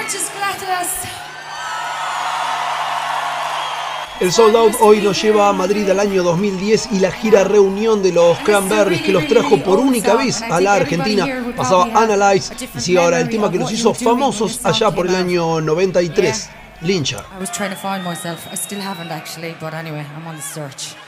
Muchas gracias. El Sold Out hoy nos lleva a Madrid al año 2010 y la gira Reunión de los Cranberries, que los trajo por única vez a la Argentina, pasaba Analyze y sigue ahora el tema que los hizo famosos allá por el año 93, Lyncher. I was trying to find myself. I still haven't actually, but anyway, I'm on the search.